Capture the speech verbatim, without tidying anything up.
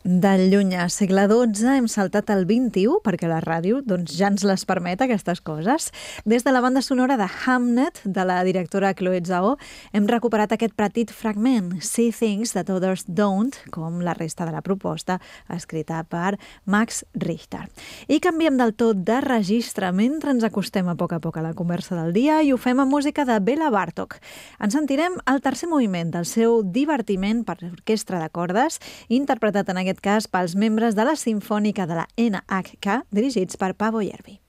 Del llunyà segle dotze hem saltat al vint-i-u, perquè la ràdio doncs, ja ens les permet, aquestes coses. Des de la banda sonora de Hamnet, de la directora Chloé Zhao, hem recuperat aquest petit fragment, See Things That Others Don't, com la resta de la proposta, escrita per Max Richter. I canviem del tot de registre mentre ens acostem a poc a poc a la conversa del dia i ho fem amb música de Bela Bartók. Ens sentirem el tercer moviment del seu divertiment per orquestra de cordes, interpretat en aquest cas pels membres de la Simfònica de la N H K, dirigits per Paavo Järvi.